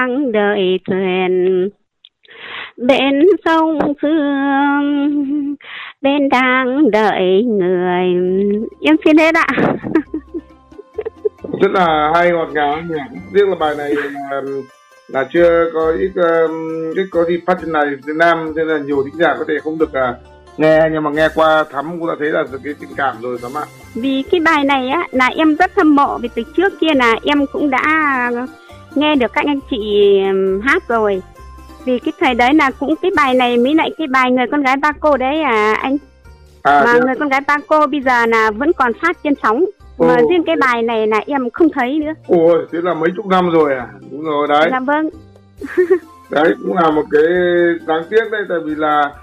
đợi thuyền bên sông Sương, bên đang đợi người. Em xin hết ạ. Rất là hay, ngọt ngào nhỉ. Riêng là bài này là chưa có ít có đi phát trên này Việt Nam, nên là nhiều thính giả có thể không được nghe, nhưng mà nghe qua Thắm cũng đã thấy là cái tình cảm rồi Thắm ạ. Vì cái bài này á là em rất hâm mộ, vì từ trước kia là em cũng đã nghe được các anh chị hát rồi. Vì cái thời đấy là cũng cái bài này mới lại cái bài Người con gái ba cô đấy anh. Mà Người con gái ba cô bây giờ là vẫn còn phát trên sóng. Mà riêng cái bài này là em không thấy nữa. Ôi, thế là mấy chục năm rồi à? Đúng rồi đấy. Dạ vâng. Đấy cũng là một cái đáng tiếc đấy, tại vì là